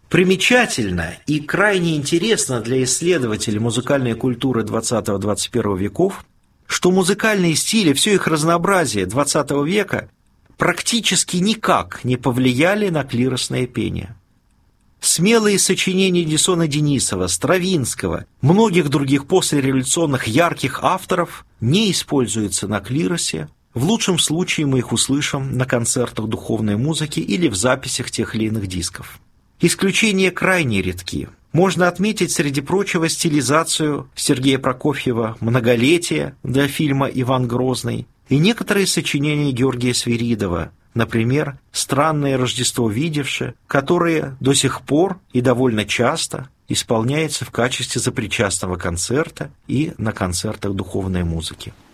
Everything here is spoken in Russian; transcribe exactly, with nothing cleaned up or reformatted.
Примечательно и крайне интересно для исследователей музыкальной культуры двадцатого-двадцать первого веков, что музыкальные стили, все их разнообразие двадцатого века практически никак не повлияли на клиросное пение. Смелые сочинения Эдисона Денисова, Стравинского, многих других послереволюционных ярких авторов не используются на клиросе. В лучшем случае мы их услышим на концертах духовной музыки или в записях тех или иных дисков. Исключения крайне редки. Можно отметить, среди прочего, стилизацию Сергея Прокофьева «Многолетие» для фильма «Иван Грозный» и некоторые сочинения Георгия Свиридова, например, «Странное Рождество видевши», которые до сих пор и довольно часто исполняются в качестве запричастного концерта и на концертах духовной музыки.